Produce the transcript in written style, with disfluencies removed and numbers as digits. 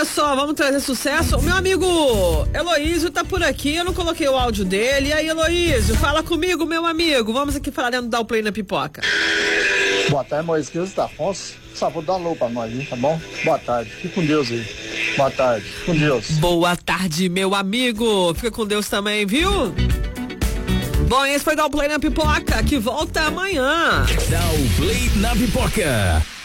só, vamos trazer sucesso. O meu amigo Heloísio tá por aqui, eu não coloquei o áudio dele. E aí, Heloísio, fala comigo, meu amigo. Vamos aqui falar dentro da Play na Pipoca. Boa tarde, Moisés da Afonso. Só vou dar um alô pra nós, hein, tá bom? Boa tarde, fique com Deus aí. Boa tarde, com Deus. Boa tarde, meu amigo. Fica com Deus também, viu? Bom, esse foi Dar o Play na Pipoca, que volta amanhã. Dar o Play na Pipoca.